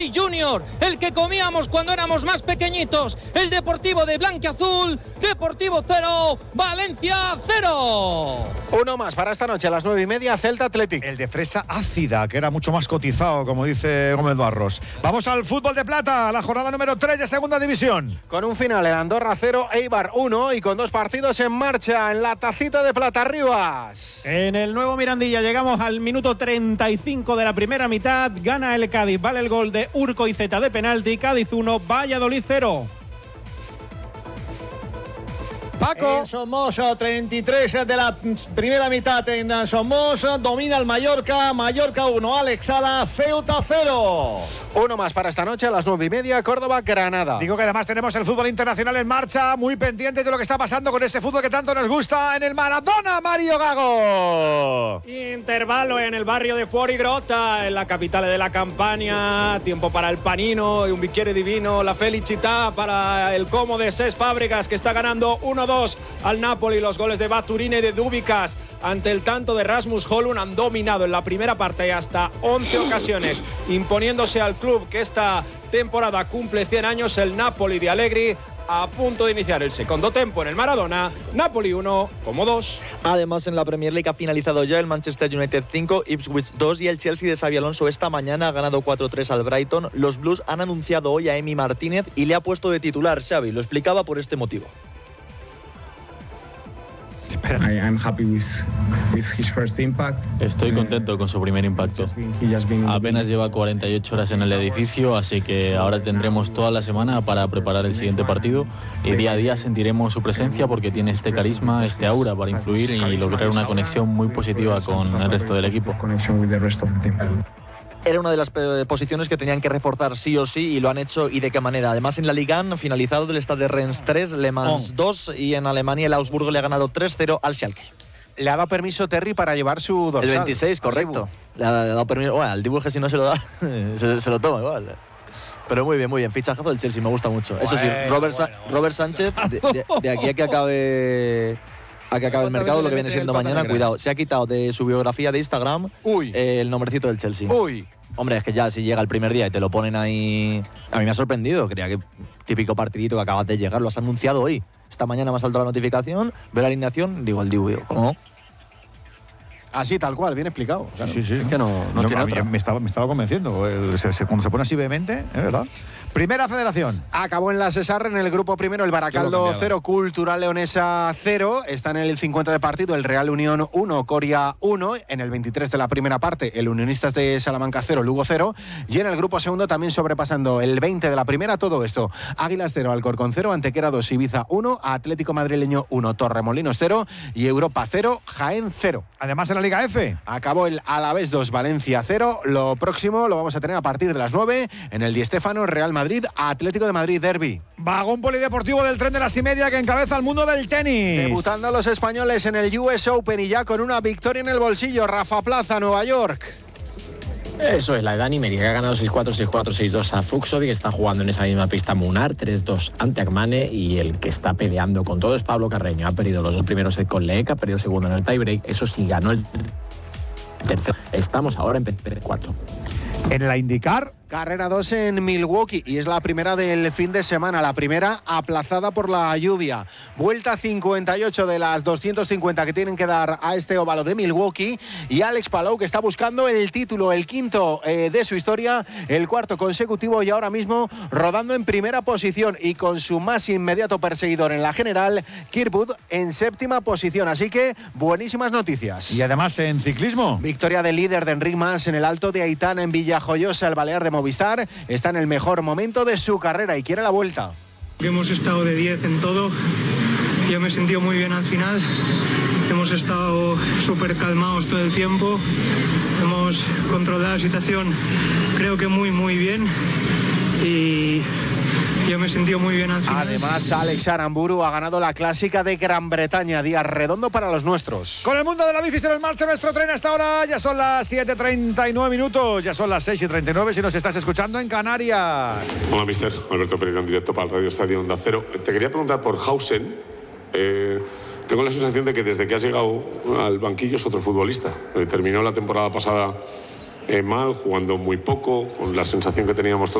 Junior, el que comíamos cuando éramos más pequeñitos, el Deportivo de Blanquiazul, Deportivo 0, Valencia 0. Uno más para esta noche a las 9:30, Celta Athletic. El de fresa ácida, que era mucho más cotizado, como dice Gómez Barros. Vamos al fútbol de plata, la jornada número 3 de Segunda División. Con un final en Andorra 0, Eibar 1 y con 2 partidos en marcha en la tacita de plata Rivas. En el nuevo Mirandilla llegamos al minuto 35 de la primera mitad, gana el Cádiz, vale el gol de Urco y Zeta de penalti, Cádiz 1, Valladolid 0. Paco. Somos 33 de la primera mitad en Somos, domina el Mallorca 1, Alex Sala, Ceuta 0. Uno más para esta noche a las 9:30, Córdoba-Granada. Digo que además tenemos el fútbol internacional en marcha, muy pendientes de lo que está pasando con ese fútbol que tanto nos gusta en el Maradona, Mario Gago. Intervalo en el barrio de Fuorigrotta, en la capital de la Campania. Tiempo para el panino y un bicchiere divino. La felicità para el Como de Cesc Fábregas, que está ganando 1-2 al Napoli. Los goles de Baturina y de Dúbicas ante el tanto de Rasmus Højlund han dominado en la primera parte hasta 11 ocasiones, imponiéndose al club que esta temporada cumple 100 años, el Napoli de Allegri, a punto de iniciar el segundo tiempo en el Maradona. Napoli 1, Como 2. Además, en la Premier League ha finalizado ya el Manchester United 5, Ipswich 2 y el Chelsea de Xabi Alonso esta mañana ha ganado 4-3 al Brighton. Los Blues han anunciado hoy a Emi Martínez y le ha puesto de titular. Xavi lo explicaba por este motivo. I'm happy with his first impact. Estoy contento con su primer impacto. Apenas lleva 48 horas en el edificio, así que ahora tendremos toda la semana para preparar el siguiente partido y día a día sentiremos su presencia porque tiene este carisma, este aura para influir y lograr una conexión muy positiva con el resto del equipo. Era una de las posiciones que tenían que reforzar sí o sí y lo han hecho, y de qué manera. Además, en la Liga han finalizado del Stade de Rennes 3, Le Mans 2 y en Alemania el Augsburgo le ha ganado 3-0 al Schalke. Le ha dado permiso Terry para llevar su dorsal. El 26, correcto. Le ha dado permiso. Bueno, al dibujo, si no se lo da, se lo toma igual. Pero muy bien. Fichajazo del Chelsea, me gusta mucho. Eso sí, Robert Sánchez, de aquí a que acabe el mercado, lo que viene siendo mañana, cuidado, se ha quitado de su biografía de Instagram el nombrecito del Chelsea. Hombre, es que ya si llega el primer día y te lo ponen ahí... A mí me ha sorprendido, creía que típico partidito que acabas de llegar, lo has anunciado hoy. Esta mañana me ha saltado la notificación, veo la alineación, digo, el dibujo, ¿cómo? Así, tal cual, bien explicado. Claro. Sí. Es que no tiene otra. Me estaba convenciendo. Cuando se pone así vehemente, es verdad. Primera Federación. Acabó en la Cesar en el grupo primero el Baracaldo 0, Cultural Leonesa 0. Está en el 50 de partido el Real Unión 1, Coria 1. En el 23 de la primera parte el Unionistas de Salamanca 0, Lugo 0. Y en el grupo segundo también sobrepasando el 20 de la primera todo esto. Águilas 0, Alcorcón 0, Antequera 2, Ibiza 1, Atlético Madrileño 1, Torremolinos 0 y Europa 0, Jaén 0. Además en la Liga F. Acabó el Alavés 2, Valencia 0. Lo próximo lo vamos a tener a partir de las 9 en el Di Stéfano, Real Madrid, Atlético de Madrid, derbi. Vagón polideportivo del tren de las y media que encabeza el mundo del tenis. Debutando los españoles en el US Open y ya con una victoria en el bolsillo. Rafa Plaza, Nueva York. Eso es, la de Dani Meri, que ha ganado 6-4, 6-4, 6-2 a Fuxovic, que está jugando en esa misma pista Munar, 3-2 ante Akmane, y el que está peleando con todo es Pablo Carreño. Ha perdido los dos primeros sets con Leek, ha perdido el segundo en el tiebreak, eso sí, ganó el tercero. Estamos ahora en P4. En la IndyCar. Carrera 2 en Milwaukee y es la primera del fin de semana, la primera aplazada por la lluvia. Vuelta 58 de las 250 que tienen que dar a este óvalo de Milwaukee y Alex Palou, que está buscando el título, el quinto de su historia, el cuarto consecutivo y ahora mismo rodando en primera posición y con su más inmediato perseguidor en la general, Kirkwood, en séptima posición. Así que buenísimas noticias. Y además en ciclismo. Victoria del líder de Enric Mas en el Alto de Aitana en Villajoyosa, el Balear de Movistar está en el mejor momento de su carrera y quiere la vuelta. Hemos estado de 10 en todo, yo me he sentido muy bien al final, hemos estado súper calmados todo el tiempo, hemos controlado la situación creo que muy bien y yo me he sentido muy bien al final. Además, Alex Aramburu ha ganado la clásica de Gran Bretaña, día redondo para los nuestros. Con el mundo de la bici se nos marcha nuestro tren hasta ahora. Ya son las 7:39 minutos, ya son las 6:39 si nos estás escuchando en Canarias. Hola, mister. Alberto Pereira en directo para el Radio Estadio Onda Cero. Te quería preguntar por Hausen. Tengo la sensación de que desde que has llegado al banquillo es otro futbolista. Terminó la temporada pasada mal, jugando muy poco, con la sensación que teníamos todos